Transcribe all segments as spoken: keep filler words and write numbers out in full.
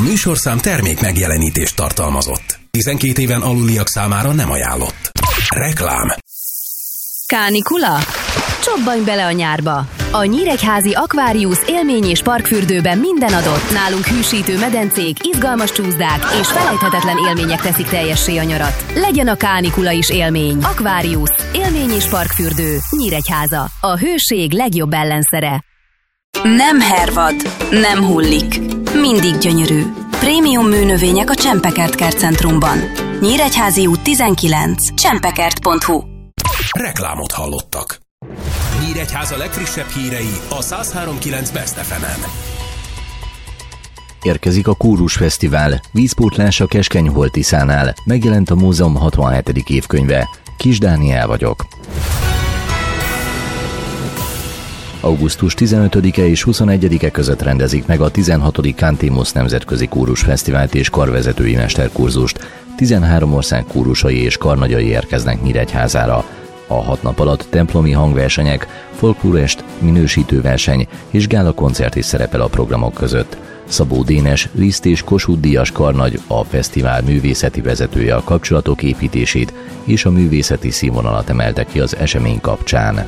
műsorszám termék megjelenítést tartalmazott. tizenkét éven aluliak számára nem ajánlott. Reklám. Kánikula? Csobbanj bele a nyárba! A Nyíregyházi Aquarius élmény és parkfürdőben minden adott. Nálunk hűsítő medencék, izgalmas csúszdák és felejthetetlen élmények teszik teljessé a nyarat. Legyen a kánikula is élmény. Aquarius, élmény és parkfürdő, Nyíregyháza. A hőség legjobb ellenszere. Nem hervad, nem hullik. Mindig gyönyörű. Prémium műnövények a Csempekert Kertcentrumban. Nyíregyházi út tizenkilenc. csempekert pont hu. Reklámot hallottak. Nyíregyháza legfrissebb hírei a száz három pont kilenc Best ef emen. Érkezik a Kórus Fesztivál, vízpótlás a Keskeny-Hol-Tiszánál. Megjelent a múzeum hatvanhetedik évkönyve. Kis Dániel vagyok. augusztus tizenötödike és huszonegyedike között rendezik meg a tizenhatodik Cantimus Nemzetközi Kórus Fesztivált és karvezetői mesterkurzust. tizenhárom ország kórusai és karnagyai érkeznek Nyíregyházára. A hat nap alatt templomi hangversenyek, folklórest, minősítőverseny és gálakoncert is szerepel a programok között. Szabó Dénes, Liszt és Kossuth Díjas karnagy, a fesztivál művészeti vezetője a kapcsolatok építését és a művészeti színvonalat emelte ki az esemény kapcsán.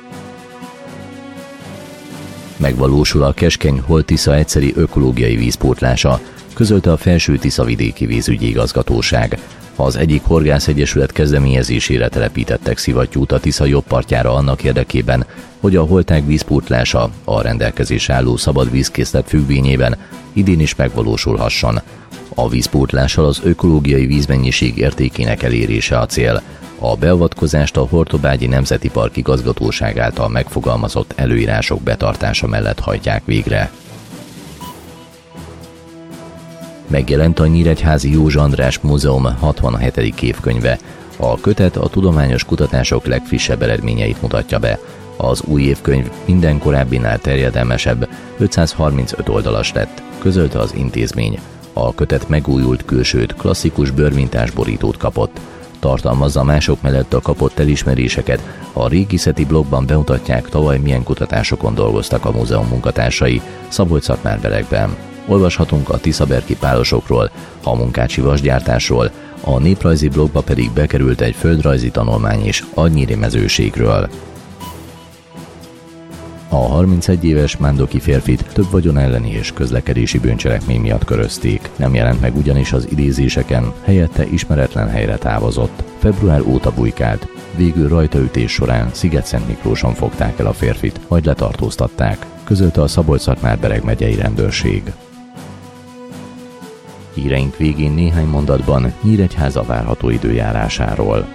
Megvalósul a Keskeny-Hol-Tisza egyszeri ökológiai vízpótlása, közölte a Felső-Tiszavidéki Vízügyi Igazgatóság. Az egyik horgászegyesület kezdeményezésére telepítettek szivattyút a Tisza jobb partjára annak érdekében, hogy a holtág vízpótlása a rendelkezésre álló szabad vízkészlet függvényében idén is megvalósulhasson. A vízpótlással az ökológiai vízmennyiség értékének elérése a cél. A beavatkozást a Hortobágyi Nemzeti Park Igazgatóság által megfogalmazott előírások betartása mellett hajtják végre. Megjelent a Nyíregyházi Józsa András Múzeum hatvanhetedik évkönyve. A kötet a tudományos kutatások legfrissebb eredményeit mutatja be. Az új évkönyv minden korábbinál terjedelmesebb, ötszázharmincöt oldalas lett, közölte az intézmény. A kötet megújult külsőt, klasszikus bőrmintás borítót kapott. Tartalmazza mások mellett a kapott elismeréseket, a régészeti blogban bemutatják, tavaly milyen kutatásokon dolgoztak a múzeum munkatársai Szabolcs-Szatmár-Berekben. Olvashatunk a tiszaberki pálosokról, a munkácsi vasgyártásról, a néprajzi blogba pedig bekerült egy földrajzi tanulmány is a nyíri mezőségről. A harmincegy éves mándoki férfit több vagyon elleni és közlekedési bűncselekmény miatt körözték. Nem jelent meg ugyanis az idézéseken, helyette ismeretlen helyre távozott. Február óta bujkált. Végül rajtaütés során Sziget-Szent Miklóson fogták el a férfit, majd letartóztatták, közölte a Szabolcs-Szatmár-Bereg megyei rendőrség. Híreink végén néhány mondatban Nyíregyháza várható időjárásáról.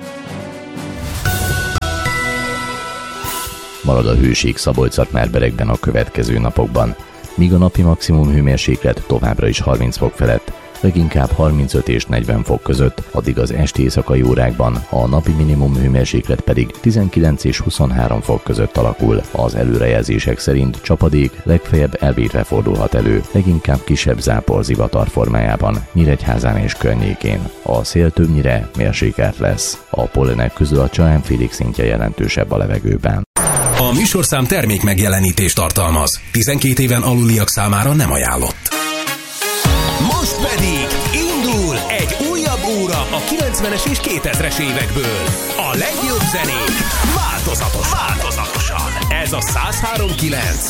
Marad a hőség Szabolcs-Szatmár-Beregben a következő napokban, míg a napi maximum hőmérséklet továbbra is harminc fok felett, leginkább harmincöt és negyven fok között, addig az esti éjszakai órákban a napi minimum hőmérséklet pedig tizenkilenc és huszonhárom fok között alakul. Az előrejelzések szerint csapadék legfeljebb elvétve fordulhat elő, leginkább kisebb záporzivatar formájában, Nyíregyházán és környékén. A szél többnyire mérsékelt lesz. A pollenek közül a csalánfélék szintje jelentősebb a levegőben. A műsorszám termék megjelenítést tartalmaz. tizenkét éven aluliak számára nem ajánlott. Most pedig indul egy újabb óra a kilencvenes és kétezres évekből. A legjobb zenék változatosan. változatosan. Ez a száz három pont kilenc.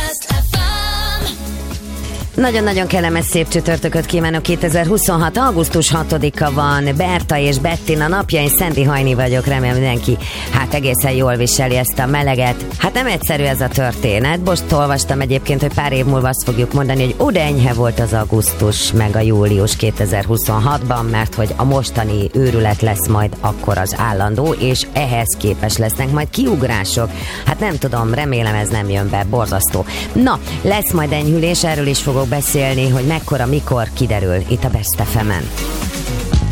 Nagyon-nagyon kellemes szép csütörtököt kívánok. kétezer-huszonhat. augusztus hatodika van, Berta és Bettina napja, én Szendi Hajni vagyok, remélem mindenki hát egészen jól viseli ezt a meleget. Hát nem egyszerű ez a történet, most olvastam egyébként, hogy pár év múlva azt fogjuk mondani, hogy oda enyhe volt az augusztus meg a július kétezer-huszonhatban, mert hogy a mostani őrület lesz majd akkor az állandó, és ehhez képes lesznek majd kiugrások. Hát nem tudom, remélem ez nem jön be, borzasztó. Na, lesz majd enyhülés, erről is fogok beszélni, hogy mekkora, mikor kiderül itt a Best ef emen.